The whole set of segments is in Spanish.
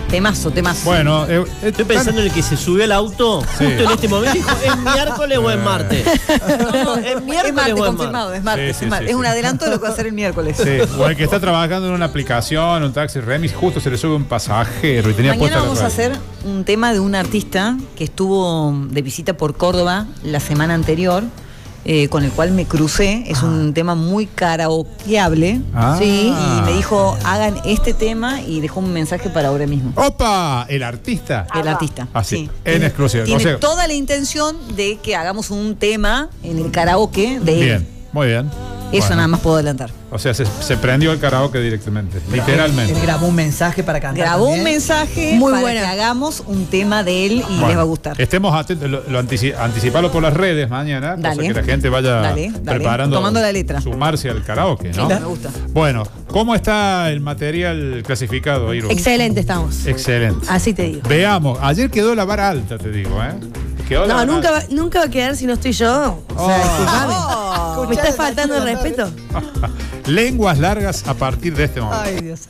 Temazo. Bueno, estoy pensando en el que se subió al auto justo en este momento y dijo, ¿es miércoles o es martes? No, es miércoles martes, o es confirmado, es martes. Sí, es martes. sí, Es un sí. adelanto de lo que va a ser el miércoles. Sí, o el que está trabajando en una aplicación, un taxi remis, justo se le sube un pasajero y tenía Mañana puesta la vamos a radio. hacer un tema de un artista que estuvo de visita por Córdoba la semana anterior, con el cual me crucé. Es un tema muy karaokeable. Ah. Sí, y me dijo, hagan este tema, y dejó un mensaje para ahora mismo. ¡Opa! El artista. El artista. Ah, sí, Sí. en exclusiva. Tiene O sea, toda la intención de que hagamos un tema en el karaoke de él. bien, muy bien. Eso Bueno. nada más puedo adelantar. O sea, se prendió el karaoke directamente, literalmente. Él grabó un mensaje para cantar. Grabó también. un mensaje Muy para buena. que hagamos un tema de él y Bueno, les va a gustar. Estemos atentos, anticipalo por las redes mañana, cosa Dale. que la gente vaya Dale. preparando, Tomando la letra. sumarse al karaoke, ¿no? Sí, me gusta. Bueno, ¿cómo está el material clasificado, Iru? Excelente estamos. Excelente. Así te digo. Veamos, ayer quedó la vara alta, te digo, ¿eh? Quedó la No, vara nunca va a quedar si no estoy yo. O sea, disculpame. ¿Me está faltando el respeto? Lenguas largas a partir de este momento. Ay, Dios.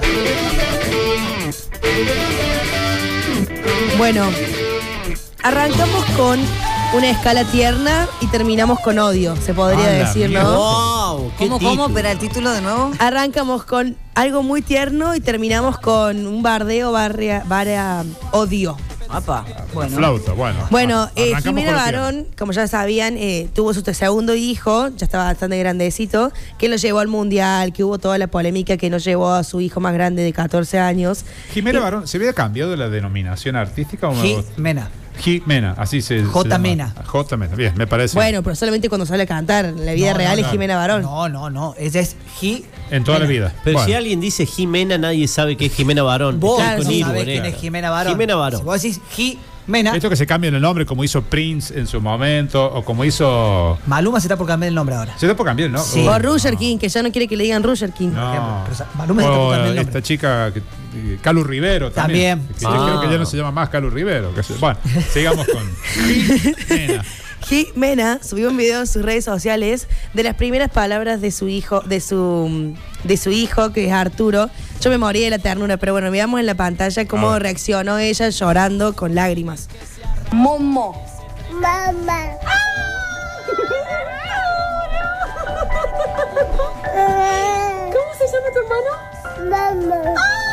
Bueno, arrancamos con una escala tierna y terminamos con odio, se podría Ah, la decir, mierda. ¿no? ¡Wow! ¿Qué ¿Cómo? título? ¿Pero el título de nuevo? Arrancamos con algo muy tierno y terminamos con un bardeo barra odio. Apa. Bueno. Flauta, bueno. Bueno, Arrancamos Jimena con lo Barón, como ya sabían, tuvo su segundo hijo, ya estaba bastante grandecito, que lo llevó al mundial, que hubo toda la polémica que no llevó a su hijo más grande de 14 años. Jimena Barón, ¿se había cambiado la denominación artística o no? Jimena. Jimena, así se J. llama. Mena. J. Mena, bien, me parece. Bueno, pero solamente cuando sale a cantar. En la vida No, real no, es no. Jimena Barón. No. Ella es En toda la vida. Pero Bueno. si alguien dice Jimena, nadie sabe que es Jimena Barón. Vos Estoy Claro, con sí, Iru, sabés ¿eh? quién es Jimena Barón. Jimena Barón. Si vos decís Jimena, Esto que se cambie el nombre, como hizo Prince en su momento, o como hizo. Maluma se está por cambiar el nombre ahora. Se da por cambiar, ¿no? Sí. O Roger King, que ya no quiere que le digan Roger King. No. Pero, Maluma se está por cambiar el nombre. Esta chica, Calu Rivero también. También. Que yo creo que ya no se llama más Calu Rivero. Bueno, sigamos con Jimena. Jimena subió un video en sus redes sociales de las primeras palabras de su hijo, de su hijo, que es Arturo. Yo me morí de la ternura, pero bueno, veamos en la pantalla cómo reaccionó ella llorando con lágrimas. Momo. Mamá. ¿Cómo se llama tu hermano? Mamá.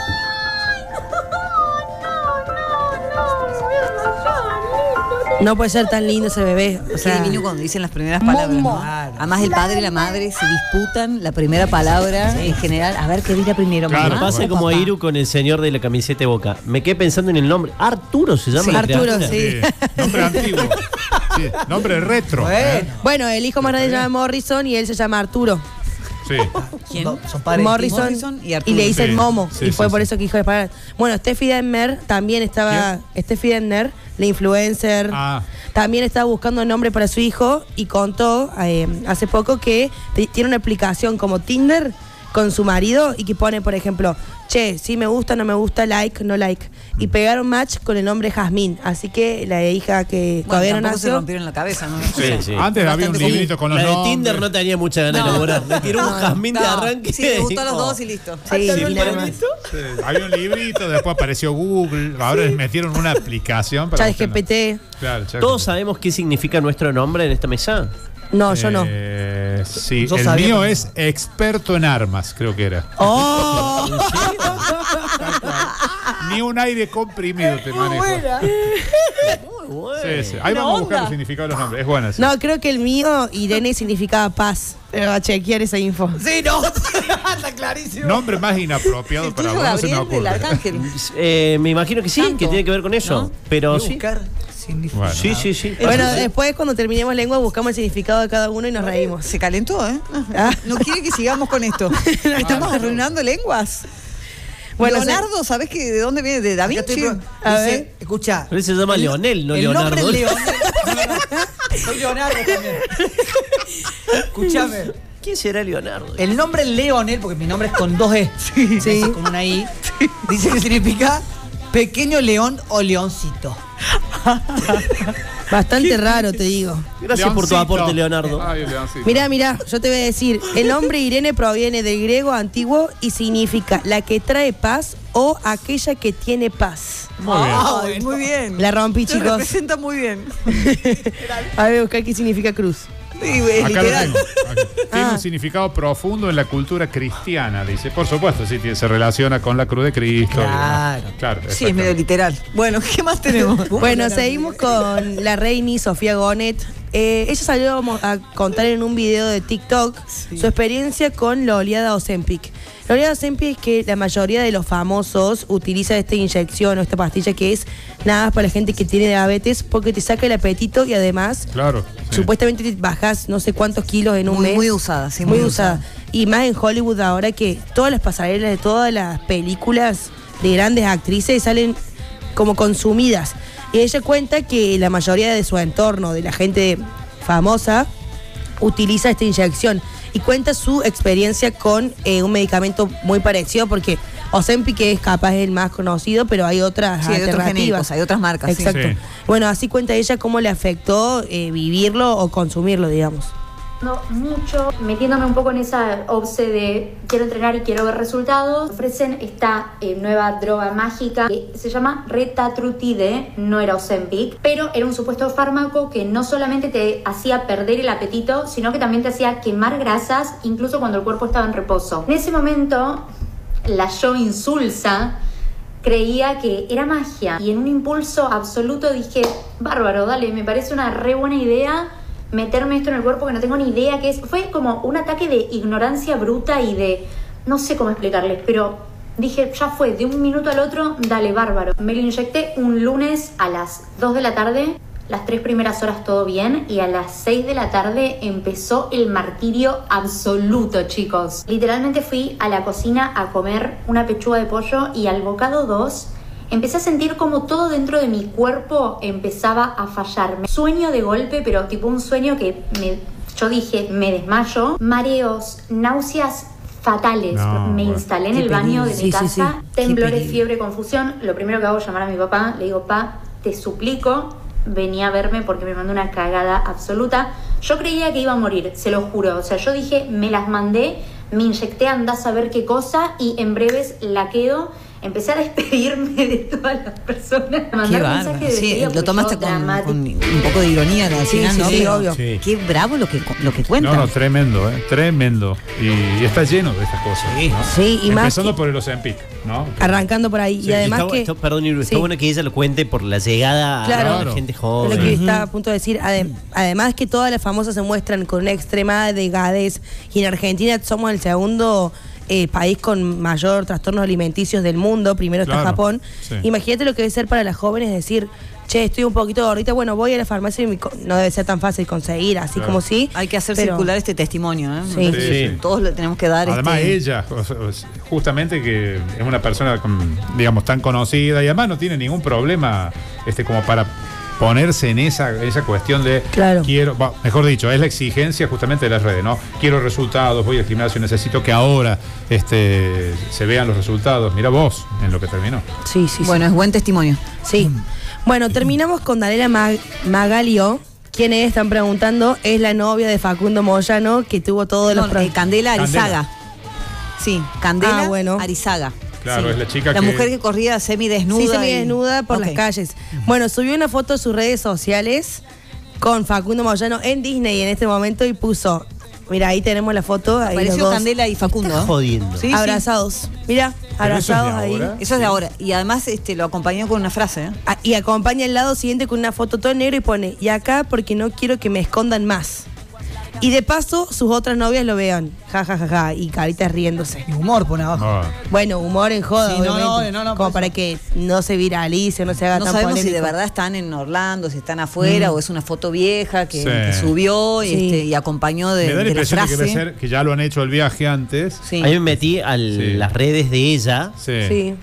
No puede ser tan lindo ese bebé. O Qué sea, divino cuando dicen las primeras palabras, ¿no? Momo. Además el padre y la madre se disputan la primera palabra en general. A ver qué diga primero, Claro, mamá. Me pasa o como papá. Iru con el señor de la camiseta de Boca. Me quedé pensando en el nombre. Arturo se llama. Sí, la Arturo, criatura. sí. Nombre antiguo. Sí, nombre retro. Bueno. bueno, el hijo más grande se llama Morrison y él se llama Arturo. Sí. ¿Quién? Son padres. Morrison y Arturo. le dicen Sí, Momo. sí, y fue sí, por sí. eso que dijo de parar. Bueno, Steffi Denner también estaba. Steffi Denner, la influencer. Ah. También estaba buscando nombre para su hijo y contó hace poco que tiene una aplicación como Tinder con su marido y que pone, por ejemplo, che, si me gusta, no me gusta, like, no like. Y pegaron match con el nombre Jazmín. Así que la hija que Bueno, todavía no tampoco se nació. rompieron la cabeza, ¿no? Sí, sí. Antes había un Bastante librito con los La de nombres. Tinder no tenía mucha ganas de elaborar. Le tiró un jazmín de No, arranque. sí, me gustó a los Dijo, dos y listo. Sí, ¿hasta nada el más. librito? Sí, había un librito, después apareció Google, ahora les metieron una aplicación para buscar ChatGPT. nombres. Claro, ¿Todos sabemos qué significa nuestro nombre en esta mesa? No, yo no. Sí, Yo el sabía mío que no. es experto en armas, creo que era. ¡Oh! Ni un aire comprimido te manejo. Muy bueno. Sí, sí. Ahí vamos a buscar los significados de los nombres. Es buena. Sí. No, creo que el mío, Irene, significaba paz. Pero a chequear esa info. Sí, no. Está clarísimo. Nombre más inapropiado El para tuyo, vos, no se me Gabriel, del ocurre. Arcángel. Me imagino que sí, Santo, que tiene que ver con eso. ¿no? Pero Voy a sí. buscar significado. Bueno. Sí, sí, sí. Bueno, después cuando terminemos lengua buscamos el significado de cada uno y nos reímos. Se calentó, ¿eh? Ah. No quiere que sigamos con esto. Estamos arruinando lenguas. Bueno, Leonardo, ¿sabés que de dónde viene? ¿De Da Acá estoy Vinci? pro- A dice, ver. escucha. Pero él se llama Leonel, no el nombre Leonardo. es Leonel. Soy Leonardo también. Escúchame. ¿Quién será Leonardo? El nombre Leonel, porque mi nombre es con dos E. Sí. Con una I. Dice que significa pequeño león o leoncito. Bastante raro, te digo. Gracias por tu aporte, Leonardo. Ay, Leoncito. Mirá, yo te voy a decir, el nombre Irene proviene del griego antiguo y significa la que trae paz o aquella que tiene paz. Muy bien. Ay, muy bien. La rompí, Lo chicos. representa muy bien. A ver, buscar qué significa cruz. Sí, güey, Acá lo literal. tengo. Tiene un significado profundo en la cultura cristiana, dice. Por supuesto, sí, se relaciona con la cruz de Cristo. Claro. Claro, Sí, es medio literal. Bueno, ¿qué más tenemos? Bueno, seguimos con la reina Sofía Gonet. Ella salió a contar en un video de TikTok su experiencia con la oleada Ozempic. La oleada Ozempic es que la mayoría de los famosos utiliza esta inyección o esta pastilla que es nada más para la gente que tiene diabetes porque te saca el apetito y además Claro. Sí. supuestamente te bajas no sé cuántos kilos en un mes. Muy usada, sí, Muy muy usada. Y más en Hollywood ahora que todas las pasarelas de todas las películas de grandes actrices salen como consumidas. Y ella cuenta que la mayoría de su entorno, de la gente famosa, utiliza esta inyección. Y cuenta su experiencia con un medicamento muy parecido, porque Ozempic es capaz el más conocido, pero hay otras Sí, hay otros alternativas. genéricos, hay otras marcas, sí. Exacto. Sí. Bueno, así cuenta ella cómo le afectó vivirlo o consumirlo, digamos. Mucho, metiéndome un poco en esa obse de quiero entrenar y quiero ver resultados. Ofrecen esta nueva droga mágica que se llama Retatrutide, no era Ozempic, pero era un supuesto fármaco que no solamente te hacía perder el apetito, sino que también te hacía quemar grasas, incluso cuando el cuerpo estaba en reposo. En ese momento, la yo insulsa creía que era magia y en un impulso absoluto dije, bárbaro, dale, me parece una re buena idea meterme esto en el cuerpo que no tengo ni idea qué es. Fue como un ataque de ignorancia bruta y de... no sé cómo explicarles, pero dije, ya fue, de un minuto al otro, dale, bárbaro. Me lo inyecté un lunes a las 2 de la tarde, las 3 primeras horas todo bien, y a las 6 de la tarde empezó el martirio absoluto, chicos. Literalmente fui a la cocina a comer una pechuga de pollo y al bocado 2... empecé a sentir como todo dentro de mi cuerpo empezaba a fallarme. Sueño de golpe, pero tipo un sueño que yo dije, me desmayo. Mareos, náuseas fatales. No, me bueno. instalé en Qué el baño de peligro. mi Sí, sí, casa. sí. Temblores, Qué peligro. fiebre, confusión. Lo primero que hago es llamar a mi papá. Le digo, pa, te suplico, vení a verme porque me mandó una cagada absoluta. Yo creía que iba a morir, se lo juro. O sea, yo dije, me las mandé, me inyecté, andás a saber qué cosa y en breves la quedo. Empecé a despedirme de todas las personas. A mandar bárbaro. mensajes de Sí, despedida lo porque tomaste yo con dramática. un poco de ironía al Sí, final, sí, ¿no? sí, Pero obvio. Sí. Qué bravo lo que cuentan. No, tremendo, tremendo. Y está lleno de estas cosas. ¿no? Sí, y más Empezando que- por el Ozempic, ¿no? arrancando por ahí. Sí, y además Perdón, Irene, está Sí. bueno que ella lo cuente por la llegada Claro. a la gente lo joven. que estaba a punto de decir, además que todas las famosas se muestran con una extrema delgadez y en Argentina somos el segundo país con mayor trastornos alimenticios del mundo, primero está Claro, Japón. sí. Imagínate lo que debe ser para las jóvenes decir, che, estoy un poquito gordita, bueno, voy a la farmacia y no debe ser tan fácil conseguir, así Claro. como sí. Hay que hacer pero- circular este testimonio, ¿eh? Sí. Me parece que Sí. todos le tenemos que dar Además ella, justamente que es una persona, digamos, tan conocida y además no tiene ningún problema como para ponerse en esa cuestión de Claro. mejor dicho, es la exigencia justamente de las redes, ¿no? Quiero resultados, voy al gimnasio, necesito que ahora se vean los resultados. Mira vos en lo que terminó. Sí, sí, sí. Bueno, es buen testimonio. Sí. Bueno, terminamos con Daniela Magalio. ¿Quién es? Están preguntando. Es la novia de Facundo Moyano, que tuvo todos los... Candela Arizaga. Sí, Candela Ah, bueno. Arizaga. Claro, Sí. es la chica La que- mujer que corría semidesnuda. Sí, semidesnuda por Ok. las calles. Bueno, subió una foto a sus redes sociales con Facundo Moyano en Disney en este momento y puso... Mira, ahí tenemos la foto. Ahí los Apareció dos Candela y Facundo. Estás ¿eh? jodiendo. Sí, sí. abrazados. Mira, Pero eso es de abrazados ahí. ahora. Eso es de ahora. Y además lo acompañó con una frase. ¿eh? Ah, y acompaña al lado siguiente con una foto todo en negro y pone, y acá porque no quiero que me escondan más. Y de paso, sus otras novias lo vean. Ja, ja, ja, ja. Y caritas riéndose. Y humor pone abajo. Ah, Bueno, humor en joda, Sí, no, obviamente. no, como por para eso. que no se viralice, no se haga No tan sabemos si polémico. de verdad están en Orlando, si están afuera o es una foto vieja que Sí. subió Sí. y acompañó me da la de la impresión de frase. que debe ser que ya lo han hecho el viaje antes. Sí. Ahí me metí a Sí. las redes de ella. Sí. Sí.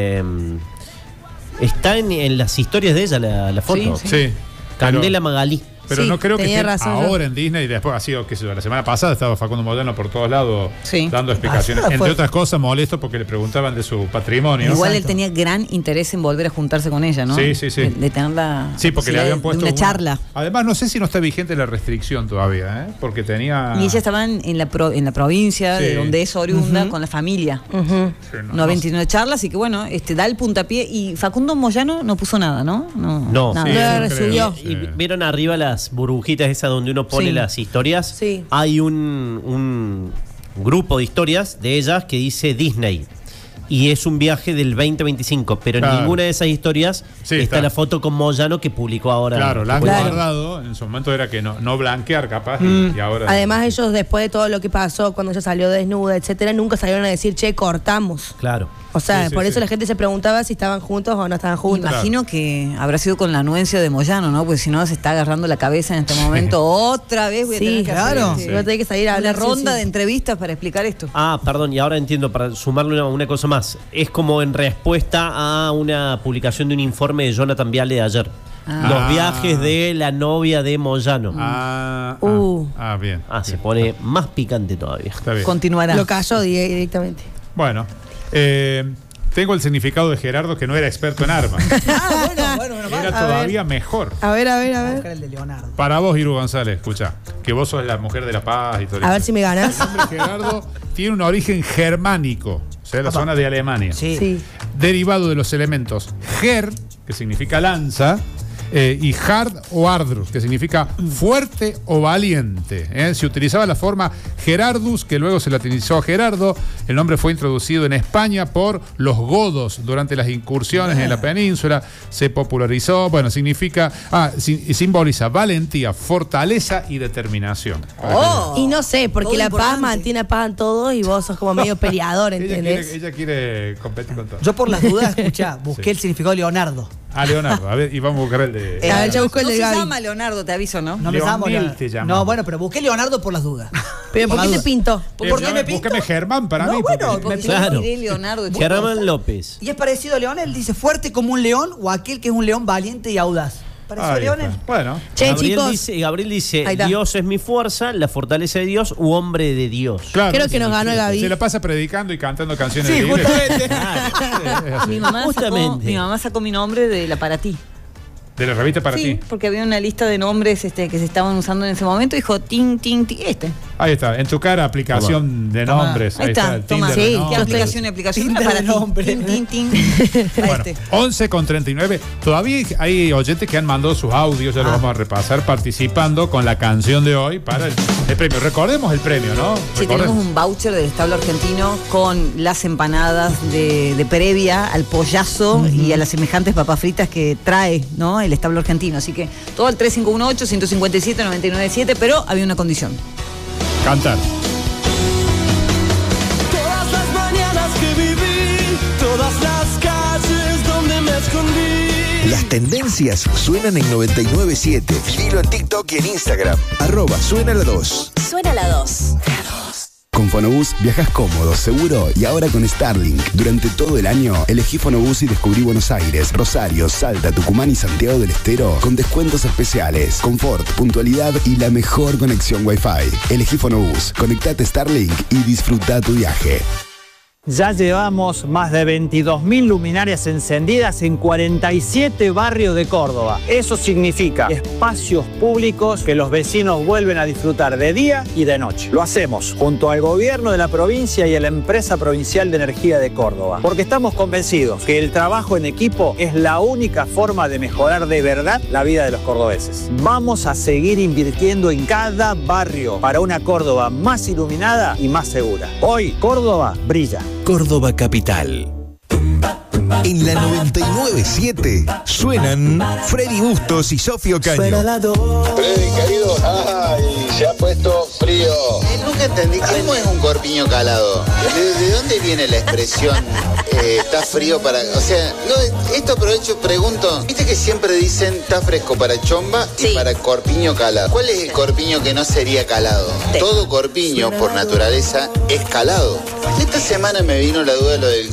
Está en las historias de ella la foto. Sí, Sí. Candela Pero- Magalí. Pero Sí, no creo que tenía esté razón yo. ahora en Disney y después ha sido, qué sé yo, la semana pasada estaba Facundo Moyano por todos lados Sí. dando explicaciones. Fue- Entre otras cosas, molesto porque le preguntaban de su patrimonio. Igual él Exacto. tenía gran interés en volver a juntarse con ella, ¿no? Sí, sí, sí. De tener la Sí, porque le posibilidad habían puesto de una charla. Además, no sé si no está vigente la restricción todavía, ¿eh? Porque tenía. Y ella estaba en la provincia, Sí. de donde es oriunda, con la familia. Ujú. Sí, No, 29 charlas, así que bueno, da el puntapié. Y Facundo Moyano no puso nada, ¿no? No. nada. Sí, Lo creo, resubió. sí. Y vieron arriba las burbujitas esas donde uno pone Sí. las historias. Sí. Hay un grupo de historias de ellas que dice Disney. Y es un viaje del 2025, pero Claro. en ninguna de esas historias Sí, está está. la foto con Moyano que publicó ahora. Claro, la han Claro. guardado. En su momento era que no blanquear, capaz. Y ahora. Además, ellos, después de todo lo que pasó, cuando ella salió desnuda, etcétera, nunca salieron a decir, che, cortamos. Claro. O sea, Sí, sí, por eso sí. la gente se preguntaba si estaban juntos o no estaban juntos. Imagino que habrá sido con la anuencia de Moyano, ¿no? Porque si no se está agarrando la cabeza en este momento. Otra vez voy a Sí, tener que claro. hacer Voy a tener que salir a una hablar, sí, ronda sí. de entrevistas para explicar esto. Ah, perdón, y ahora entiendo, para sumarle una cosa más. Es como en respuesta a una publicación de un informe de Jonathan Viale de ayer. Ah. Los viajes de la novia de Moyano. Bien. Se pone más picante todavía. Está bien. Continuará. Lo cayó directamente. Bueno, tengo el significado de Gerardo que no era experto en armas. Bueno, Era A todavía mejor. A ver. buscar el de Leonardo. Para vos, Iru González, escucha, que vos sos la mujer de la paz y todo A ver eso. si me ganas. El nombre Gerardo tiene un origen germánico, o sea, la zona de Alemania. Sí. Sí. Derivado de los elementos ger, que significa lanza, y hard o ardrus, que significa fuerte o valiente. Se utilizaba la forma Gerardus, que luego se latinizó a Gerardo. El nombre fue introducido en España por los godos durante las incursiones en la península. Se popularizó, significa, simboliza valentía, fortaleza y determinación. Oh, Y no sé, porque todo la paz importante. mantiene a paz en todos y vos sos como medio peleador, ¿entendés? Ella quiere competir con todo. Yo por las dudas, escuchá, busqué el significado de Leonardo. Leonardo, a ver, y vamos a buscar el de. A ver, ya busco el no de se Gaby. llama Leonardo, te aviso, ¿no? No me llamo Leonel Leonardo. te llama. No, bueno, pero busqué Leonardo por las dudas. Pero ¿por Por qué la te duda. pintó? ¿Por qué me pinto? Búscame Germán para No, mí. bueno, porque- Porque Claro. yo miré Leonardo. Germán López. Y es parecido a Leonel, dice fuerte como un león o aquel que es un león valiente y audaz. Parecido a Ahí Leonel. está. Bueno, Che, chicos. Gabriel dice, Ahí está. Dios es mi fuerza, la fortaleza de Dios u hombre de Dios. claro. Creo que nos ganó el Gaby. Se la pasa predicando y cantando canciones Sí, de iglesia. justamente. Es así. Justamente. Mi mamá sacó mi nombre de la para ti. De la revista para Sí, ti. porque había una lista de nombres que se estaban usando en ese momento. Dijo, ting, ting, ting, Ahí está, en tu cara, aplicación de Toma. nombres. Ahí está, el toma. Tinder Sí, de ¿Qué nombres. aplicación y aplicación? Tinder Una para de ti. nombre. Ting, ting, ting. Para Bueno, este. 11:39. Todavía hay oyentes que han mandado sus audios, ya los vamos a repasar, participando con la canción de hoy para el premio. Recordemos el premio, ¿no? Sí, tenemos un voucher del establo argentino con las empanadas de previa al pollazo y a las semejantes papas fritas que trae, ¿no? El establo argentino. Así que todo al 3518-157-997, pero había una condición. Cantar. Todas las mañanas que viví, todas las calles donde me escondí. Las tendencias suenan en 99.7. Seguilo en TikTok y en Instagram. @suena la 2. Suena la 2. Con Fonobús viajas cómodo, seguro y ahora con Starlink. Durante todo el año, elegí Fonobús y descubrí Buenos Aires, Rosario, Salta, Tucumán y Santiago del Estero con descuentos especiales, confort, puntualidad y la mejor conexión Wi-Fi. Elegí Fonobús, conectate Starlink y disfruta tu viaje. Ya llevamos más de 22.000 luminarias encendidas en 47 barrios de Córdoba. Eso significa espacios públicos que los vecinos vuelven a disfrutar de día y de noche. Lo hacemos junto al gobierno de la provincia y a la empresa provincial de energía de Córdoba. Porque estamos convencidos que el trabajo en equipo es la única forma de mejorar de verdad la vida de los cordobeses. Vamos a seguir invirtiendo en cada barrio para una Córdoba más iluminada y más segura. Hoy, Córdoba brilla. Córdoba Capital. En la 99.7 suenan Freddy Bustos y Sofía Ocaño. Freddy, querido, se ha puesto frío. Nunca entendí, ¿cómo es un corpiño calado? ¿De dónde viene la expresión está frío para...? O sea, no, esto aprovecho, pregunto. ¿Viste que siempre dicen está fresco para chomba y para corpiño calado? ¿Cuál es el corpiño que no sería calado? Todo corpiño, por naturaleza, es calado. Esta semana me vino la duda de lo del